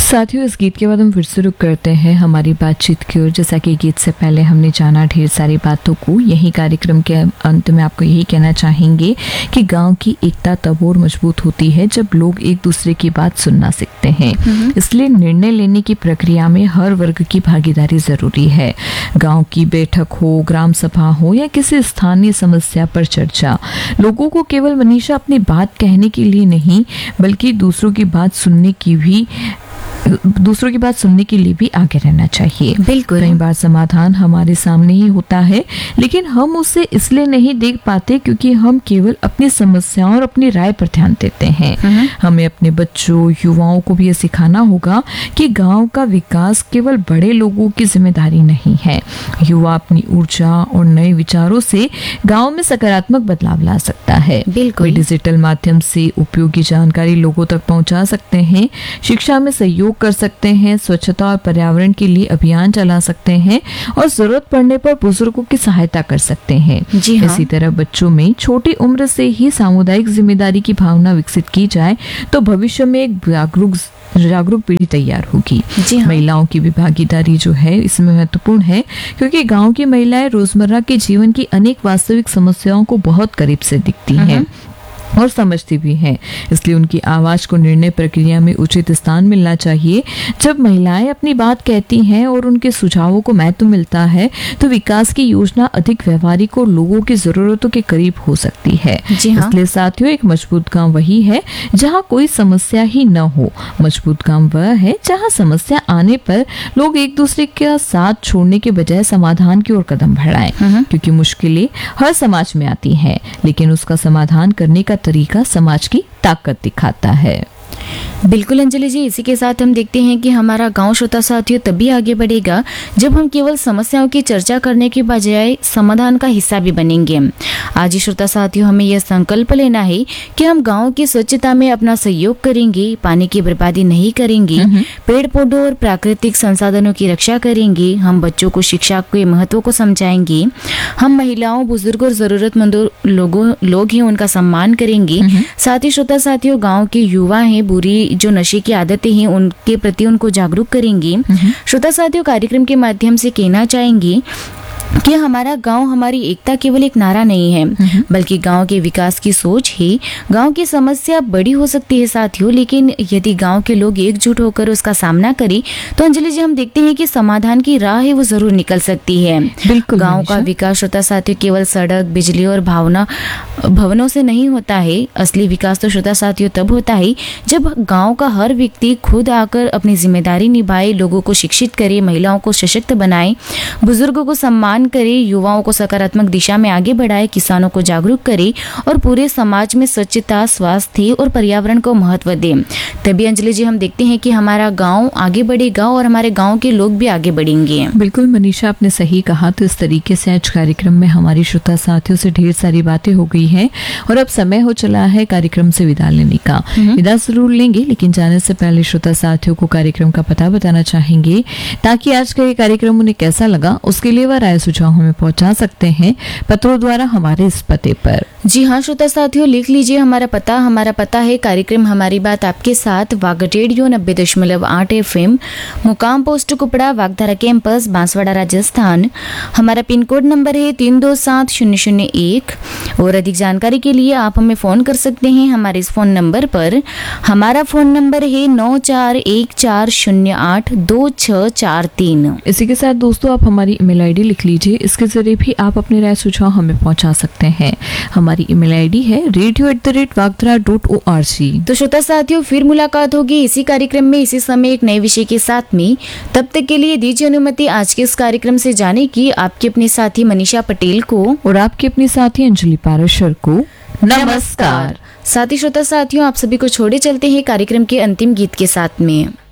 साथियों, इस गीत के बाद हम फिर से रुक करते हैं हमारी बातचीत की ओर। जैसा कि गीत से पहले हमने जाना ढेर सारी बातों को, यही कार्यक्रम के अंत में आपको यही कहना चाहेंगे कि गांव की एकता तब और मजबूत होती है जब लोग एक दूसरे की बात सुनना सीखते हैं। इसलिए निर्णय लेने की प्रक्रिया में हर वर्ग की भागीदारी जरूरी है। गांव की बैठक हो, ग्राम सभा हो या किसी स्थानीय समस्या पर चर्चा, लोगों को केवल मनीषा अपनी बात कहने के लिए नहीं बल्कि दूसरों की बात सुनने के लिए भी आगे रहना चाहिए। बिल्कुल। कई बार समाधान हमारे सामने ही होता है, लेकिन हम उसे इसलिए नहीं देख पाते क्योंकि हम केवल अपनी समस्याओं और अपनी राय पर ध्यान देते हैं। हमें अपने बच्चों, युवाओं को भी ये सिखाना होगा कि गांव का विकास केवल बड़े लोगों की जिम्मेदारी नहीं है। युवा अपनी ऊर्जा और नए विचारों से गांव में सकारात्मक बदलाव ला सकता है। बिल्कुल। डिजिटल माध्यम से उपयोगी जानकारी लोगों तक पहुंचा सकते हैं, शिक्षा में सहयोग कर सकते हैं, स्वच्छता और पर्यावरण के लिए अभियान चला सकते हैं और जरूरत पड़ने पर बुजुर्गों की सहायता कर सकते हैं। जी हाँ। इसी तरह बच्चों में छोटी उम्र से ही सामुदायिक जिम्मेदारी की भावना विकसित की जाए तो भविष्य में एक जागरूक पीढ़ी तैयार होगी। जी हाँ। महिलाओं की भी भागीदारी जो है इसमें महत्वपूर्ण है, क्योंकि गांव की महिलाएं रोजमर्रा के जीवन की अनेक वास्तविक समस्याओं को बहुत करीब से दिखती हैं और समझती भी हैं। इसलिए उनकी आवाज को निर्णय प्रक्रिया में उचित स्थान मिलना चाहिए। जब महिलाएं अपनी बात कहती हैं और उनके सुझावों को महत्व मिलता है तो विकास की योजना अधिक व्यवहारिक और लोगों की जरूरतों के करीब हो सकती है। जी हाँ। इसलिए साथियों, एक मजबूत गांव वही है जहां कोई समस्या ही न हो। मजबूत गांव वह है जहां समस्या आने पर लोग एक दूसरे का साथ छोड़ने के बजाय समाधान की ओर कदम बढ़ाएं। क्योंकि मुश्किलें हर समाज में आती हैं, लेकिन उसका समाधान करने का तरीका समाज की ताकत दिखाता है। बिल्कुल अंजलि जी, इसी के साथ हम देखते हैं कि हमारा गांव श्रोता साथियों तभी आगे बढ़ेगा जब हम केवल समस्याओं की चर्चा करने के बजाय समाधान का हिस्सा भी बनेंगे। आज ही श्रोता साथियों, हमें यह संकल्प लेना है कि हम गांव की स्वच्छता में अपना सहयोग करेंगे, पानी की बर्बादी नहीं करेंगे, पेड़ पौधों और प्राकृतिक संसाधनों की रक्षा करेंगे, हम बच्चों को शिक्षा के महत्व को समझाएंगे, हम महिलाओं, बुजुर्गों और जरूरतमंदों लोग हैं उनका सम्मान करेंगे। साथ ही श्रोता साथियों, गाँव के युवा हैं, बुरी जो नशे की आदतें हैं उनके प्रति उनको जागरूक करेंगे। श्रोता साथियों, कार्यक्रम के माध्यम से कहना चाहेंगे कि हमारा गांव हमारी एकता केवल एक नारा नहीं है, बल्कि गांव के विकास की सोच है। गांव की समस्या बड़ी हो सकती है साथियों, लेकिन यदि गांव के लोग एकजुट होकर उसका सामना करें तो अंजलि जी, हम देखते हैं कि समाधान की राह है वो जरूर निकल सकती है। बिल्कुल। गांव का विकास श्रोता साथियों केवल सड़क, बिजली और भवनों से नहीं होता है। असली विकास तो श्रोता साथियों तब होता है जब गाँव का हर व्यक्ति खुद आकर अपनी जिम्मेदारी निभाए, लोगों को शिक्षित करे, महिलाओं को सशक्त बनाए, बुजुर्गों को सम्मान करे, युवाओं को सकारात्मक दिशा में आगे बढ़ाए, किसानों को जागरूक करे और पूरे समाज में स्वच्छता, स्वास्थ्य और पर्यावरण को महत्व दे। तभी अंजलि जी, हम देखते हैं कि हमारा गांव आगे बढ़ेगा और हमारे गांव के लोग भी आगे बढ़ेंगे। बिल्कुल मनीषा, आपने सही कहा। तो इस तरीके से आज कार्यक्रम में हमारी श्रोता साथियों से ढेर सारी बातें हो गई हैं और अब समय हो चला है कार्यक्रम से विदा लेने का। विदा जरूर लेंगे, लेकिन जाने से पहले श्रोता साथियों को कार्यक्रम का पता बताना चाहेंगे ताकि आज का ये कार्यक्रम उन्हें कैसा लगा उसके लिए वह राय सुझाव हमें पहुंचा सकते हैं पत्रों द्वारा हमारे इस पते पर। जी हाँ श्रोता साथियों, लिख लीजिए हमारा पता है कार्यक्रम हमारी बात आपके साथ, वागड रेडियो 90.8 FM, मुकाम पोस्ट कुपड़ा, वागधारा कैंपस, बांसवाड़ा, राजस्थान। हमारा पिन कोड नंबर है 327001 और अधिक जानकारी के लिए आप हमें फोन कर सकते हैं हमारे इस फोन नंबर पर। हमारा फोन नंबर है 9414082643। इसी के साथ दोस्तों, आप हमारी ईमेल आईडी लिख लीजिए, इसके जरिए भी आप अपने राय सुझाव हमें पहुंचा सकते हैं। हमारी ईमेल आईडी है radio@wagdhara.org। तो श्रोता साथियों, फिर मुलाकात होगी इसी कार्यक्रम में इसी समय एक नए विषय के साथ में। तब तक के लिए दीजिए अनुमति आज के इस कार्यक्रम से जाने की आपके अपने साथी मनीषा पटेल को और आपके अपनी साथी अंजलि पाराशर को नमस्कार। साथी श्रोता साथियों, आप सभी को छोड़े चलते हैं कार्यक्रम के अंतिम गीत के साथ में।